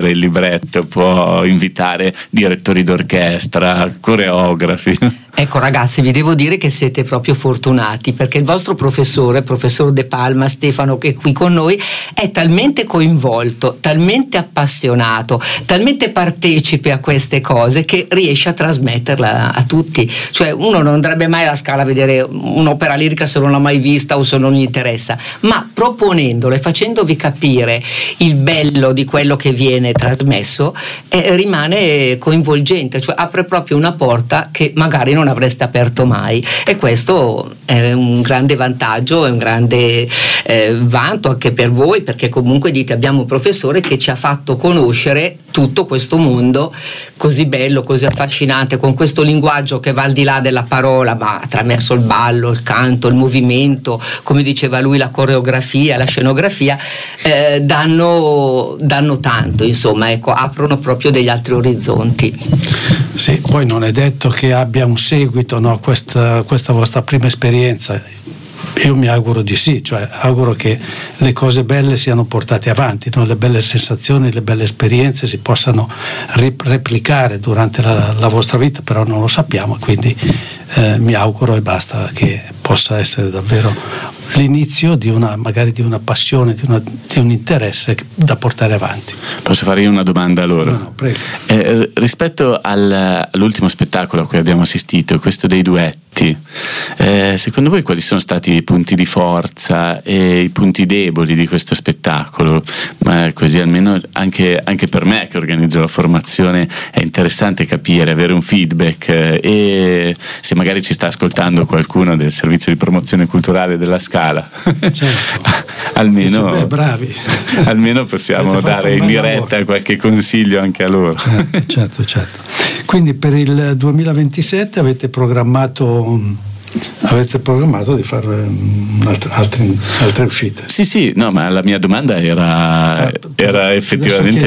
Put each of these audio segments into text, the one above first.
scrivere il libretto, può invitare direttori d'orchestra, coreografi. Ecco ragazzi, vi devo dire che siete proprio fortunati, perché il vostro professor De Palma, Stefano, che è qui con noi, è talmente coinvolto, talmente appassionato, talmente partecipe a queste cose che riesce a trasmetterla a tutti. Cioè uno non andrebbe mai alla Scala a vedere un'opera lirica se non l'ha mai vista o se non gli interessa, ma proponendolo e facendovi capire il bello di quello che viene trasmesso, rimane coinvolgente, cioè apre proprio una porta che magari non avreste aperto mai, e questo è un grande vantaggio, è un grande vanto anche per voi, perché comunque dite abbiamo un professore che ci ha fatto conoscere tutto questo mondo così bello, così affascinante, con questo linguaggio che va al di là della parola, ma attraverso il ballo, il canto, il movimento, come diceva lui, la coreografia, la scenografia, danno tanto, insomma, ecco, aprono proprio degli altri orizzonti. Sì, poi non è detto che abbia un seguito, no, questa vostra prima esperienza. Io mi auguro di sì, cioè auguro che le cose belle siano portate avanti, no? Le belle sensazioni, le belle esperienze si possano replicare durante la vostra vita, però non lo sappiamo, quindi mi auguro e basta che possa essere davvero l'inizio di una passione, di un interesse da portare avanti. Posso fare io una domanda a loro? No, prego. Rispetto all'ultimo spettacolo a cui abbiamo assistito, questo dei duetti, secondo voi quali sono stati i punti di forza e i punti deboli di questo spettacolo? Così almeno anche per me che organizzo la formazione è interessante capire, avere un feedback, e se magari ci sta ascoltando qualcuno del servizio di promozione culturale della Scala, certo. almeno bravi. Almeno possiamo dare in diretta lavoro. Qualche consiglio anche a loro. Certo. Quindi per il 2027 avete programmato di fare altre uscite? Sì, no, ma la mia domanda era effettivamente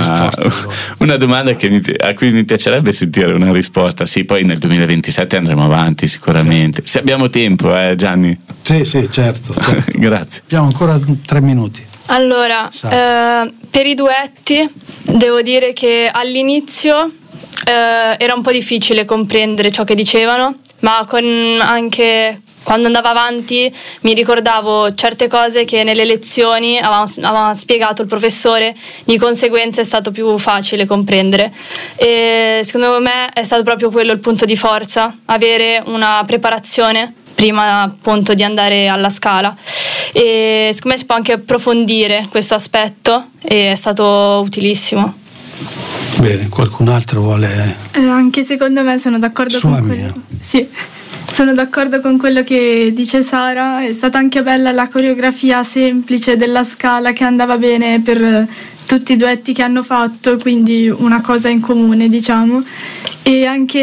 una domanda a cui mi piacerebbe sentire una risposta. Sì, poi nel 2027 andremo avanti sicuramente. Se abbiamo tempo, Gianni? Sì, certo. Grazie. Abbiamo ancora 3 minuti. Allora, per i duetti devo dire che all'inizio era un po' difficile comprendere ciò che dicevano, ma anche quando andavo avanti mi ricordavo certe cose che nelle lezioni aveva spiegato il professore, di conseguenza è stato più facile comprendere, e secondo me è stato proprio quello il punto di forza, avere una preparazione prima appunto di andare alla Scala, e secondo me si può anche approfondire questo aspetto e è stato utilissimo. Bene, qualcun altro vuole? Anche secondo me sono d'accordo con quello. Sì, sono d'accordo con quello che dice Sara. È stata anche bella la coreografia semplice della Scala, che andava bene per tutti i duetti che hanno fatto, quindi una cosa in comune, diciamo. E anche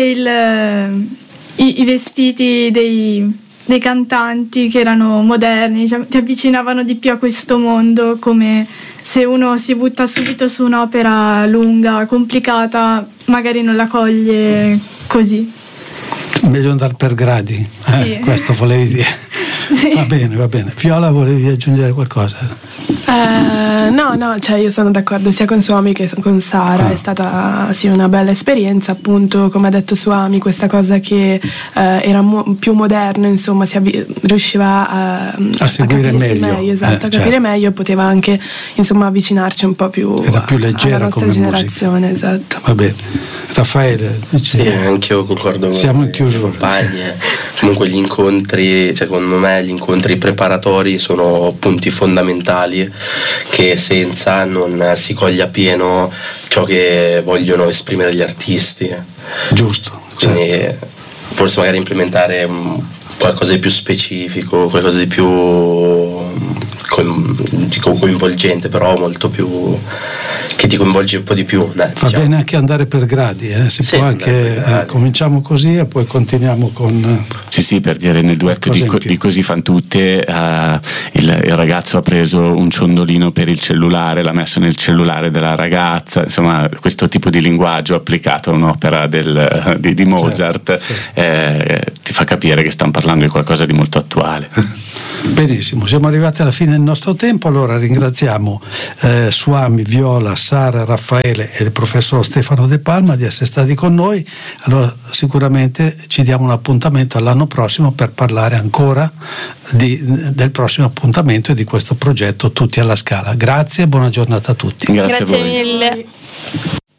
i vestiti dei cantanti, che erano moderni, diciamo, ti avvicinavano di più a questo mondo, come se uno si butta subito su un'opera lunga, complicata, magari non la coglie così. Meglio andare per gradi, sì. Questo volevi dire. Sì. Va bene. Viola, volevi aggiungere qualcosa? No, cioè io sono d'accordo sia con Suami che con Sara. È stata sì una bella esperienza, appunto, come ha detto Suami, questa cosa che era più moderno, insomma, riusciva a seguire meglio, esatto, a capire meglio, e poteva anche, insomma, avvicinarci un po' più, era più leggera alla nostra come generazione, musica. Esatto. Va bene. Raffaele? Sì, anch'io concordo con siamo in chiusura. Compagni. Comunque gli incontri, secondo me gli incontri preparatori sono punti fondamentali, che senza non si coglie appieno ciò che vogliono esprimere gli artisti. Giusto. Quindi certo. Forse magari implementare qualcosa di più specifico, qualcosa di più coinvolgente, però molto più, che ti coinvolge un po' di più. Va bene anche andare per gradi, si può anche cominciamo così e poi continuiamo con sì, per dire, nel duetto di Così fan tutte, il ragazzo ha preso un ciondolino per il cellulare, l'ha messo nel cellulare della ragazza, insomma questo tipo di linguaggio applicato a un'opera di Mozart, certo. Ti fa capire che stanno parlando di qualcosa di molto attuale. Benissimo, siamo arrivati alla fine del nostro tempo, allora ringraziamo Suami, Viola, Sara, Raffaele e il professor Stefano De Palma di essere stati con noi. Allora sicuramente ci diamo un appuntamento all'anno prossimo per parlare ancora del prossimo appuntamento e di questo progetto Tutti alla Scala. Grazie e buona giornata a tutti. Grazie a voi. Mille.